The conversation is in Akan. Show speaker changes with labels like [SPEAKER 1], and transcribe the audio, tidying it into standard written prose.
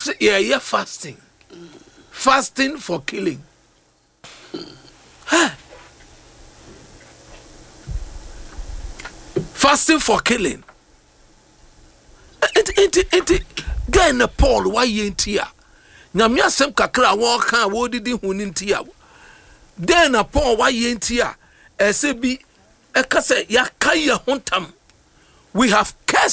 [SPEAKER 1] say yeah fasting. Fasting for killing. Fasting for killing. It Gain Paul why yentia. Nyamia sem kakra wo kan wo didi hunintia. Then Paul why yentia. Esebi ekase yakaya hontam. We have cursed